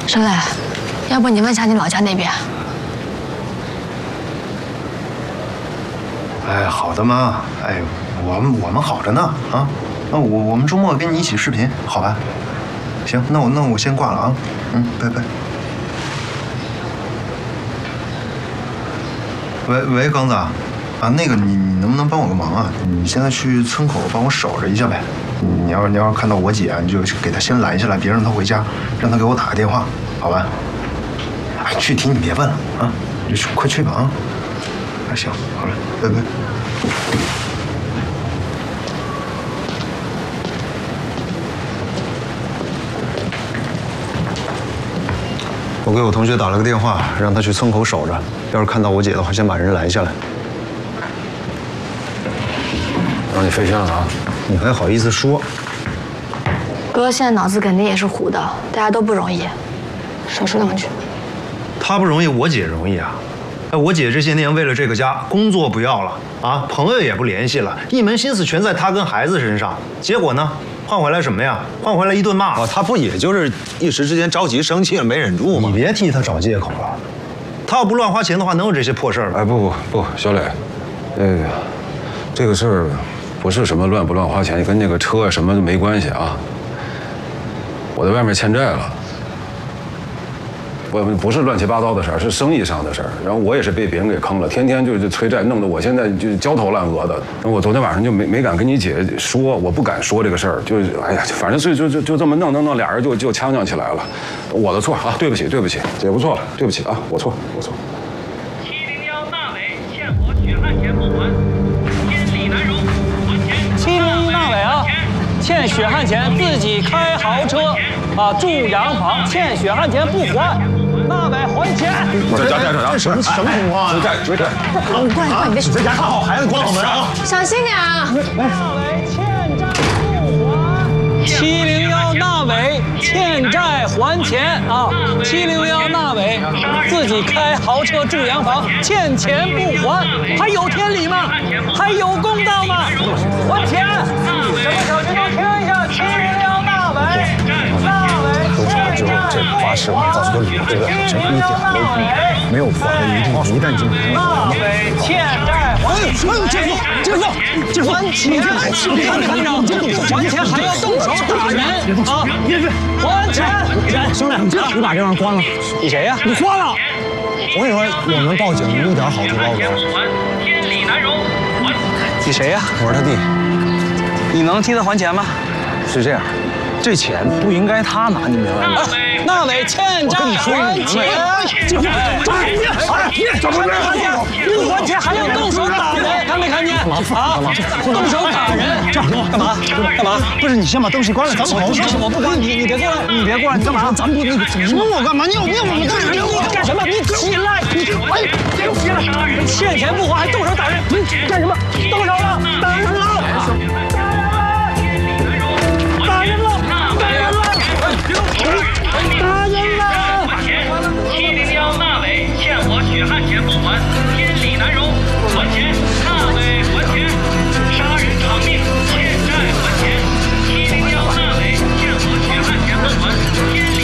生磊，要不你问下你老家那边？ 哎，好的妈，哎，我们好着呢啊。那我们周末跟你一起视频，好吧？行，那我先挂了啊。拜拜。喂，刚子啊，那个你能不能帮我个忙啊？你现在去村口帮我守着一下呗。你要看到我姐，你就给她先拦下来，别让她回家，让她给我打个电话，好吧？哎，具体你别问了啊，你就快去吧啊。行，好嘞，拜拜。我给我同学打了个电话，让他去村口守着。要是看到我姐的话，先把人拦下来。 让你费心了啊！ 你还好意思说？ 哥现在脑子肯定也是糊的，大家都不容易，少说两句。 他不容易，我姐容易啊！哎，我姐这些年为了这个家，工作不要了啊，朋友也不联系了，一门心思全在她跟孩子身上。结果呢，换回来什么呀？换回来一顿骂。 哦，他不也就是一时之间着急生气了，没忍住吗？ 你别替他找借口了。他要不乱花钱的话，能有这些破事儿吗？ 哎，不，小磊，这个事儿不是什么乱不乱花钱，跟那个车啊什么都没关系啊。我在外面欠债了。不是乱七八糟的事儿，是生意上的事儿。然后我也是被别人给坑了，天天就催债，弄得我现在就焦头烂额的。然后我昨天晚上就没敢跟你姐说，我不敢说这个事儿，就是哎呀，反正就这么弄，俩人就呛起来了。我的错啊，对不起，姐不错了，对不起啊，我错。 701大伟欠我血汗钱不还，天理难容，还钱。 701大伟啊，欠血汗钱，自己开豪车啊，住洋房，欠血汗钱不还。大伟还钱！ 这什么情况啊？追债！ 你过来，你别你在家看好孩子，关好门啊！ 小心点啊！ 大伟欠债不还！701大伟欠债还钱啊！701大伟自己开豪车住洋房，欠钱不还，还有天理吗？还有公道吗？还钱！什么小区都听一下！701大伟， 都说了之后，这花10万早就理亏了，真一点都没有还的余地。一旦进来， 大伟欠债还钱！还钱！看着不还钱还要动手打人啊！还钱！ 兄弟，你把这玩意儿关了。 你谁呀？ 你关了！我跟你说，我们报警一点好处捞不着。 天理难容， 你谁呀？ 我是他弟。 你能替他还钱吗？ 是这样，这钱不应该他拿，你明白吗？ 大伟欠债还钱！不还钱还要动手打人，看没看见？啊！动手打人！干嘛？ 不是你先把东西关了，咱们好我不关你，别过来！你别过来！你干嘛？ 咱不那个说我干嘛？你有病吗？ 你干什么？你起来！你起来！欠钱不还还动手打人？你干什么？